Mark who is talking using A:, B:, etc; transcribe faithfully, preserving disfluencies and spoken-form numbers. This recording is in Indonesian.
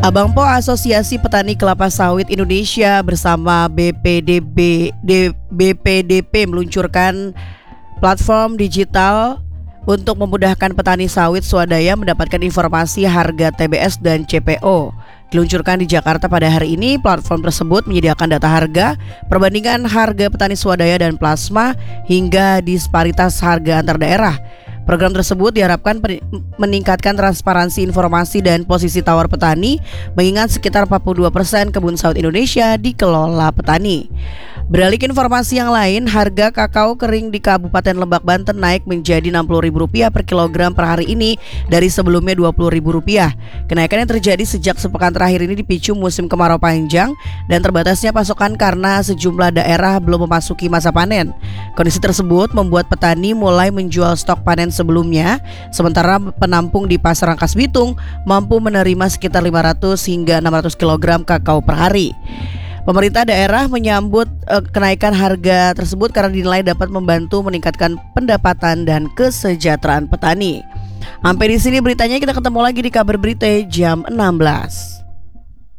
A: Abang Po Asosiasi Petani Kelapa Sawit Indonesia bersama B P D B, D, B P D P meluncurkan platform digital untuk memudahkan petani sawit swadaya mendapatkan informasi harga T B S dan C P O. Diluncurkan di Jakarta pada hari ini, platform tersebut menyediakan data harga, perbandingan harga petani swadaya dan plasma, hingga disparitas harga antar daerah. Program tersebut diharapkan meningkatkan transparansi informasi dan posisi tawar petani, mengingat sekitar empat puluh dua persen kebun sawit Indonesia dikelola petani. Beralih ke informasi yang lain, harga kakao kering di Kabupaten Lebak, Banten naik menjadi enam puluh ribu rupiah per kilogram per hari ini dari sebelumnya dua puluh ribu rupiah. Kenaikan yang terjadi sejak sepekan terakhir ini dipicu musim kemarau panjang dan terbatasnya pasokan karena sejumlah daerah belum memasuki masa panen. Kondisi tersebut membuat petani mulai menjual stok panen sebelumnya, sementara penampung di Pasar Rangkas Bitung mampu menerima sekitar lima ratus hingga enam ratus kilogram kakao per hari. Pemerintah daerah menyambut uh, kenaikan harga tersebut karena dinilai dapat membantu meningkatkan pendapatan dan kesejahteraan petani. Sampai di sini beritanya, kita ketemu lagi di Kabar Berita jam enam belas.